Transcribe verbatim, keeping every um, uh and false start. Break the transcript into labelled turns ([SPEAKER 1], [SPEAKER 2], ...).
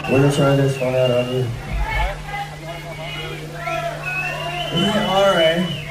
[SPEAKER 1] We're gonna try this one out on you. Yeah, alright.